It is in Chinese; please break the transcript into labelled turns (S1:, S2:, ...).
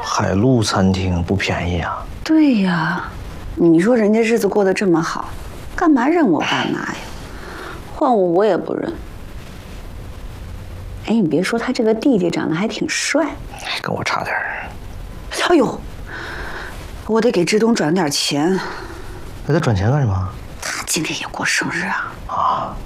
S1: 海陆餐厅不便宜啊。
S2: 对呀，你说人家日子过得这么好，干嘛认我爸妈呀？换我也不认。哎，你别说，他这个弟弟长得还挺帅。
S1: 跟我差点儿。
S2: 哎呦，我得给志东转点钱。
S1: 给他转钱干什么？
S2: 他今天也过生日啊。
S1: 啊。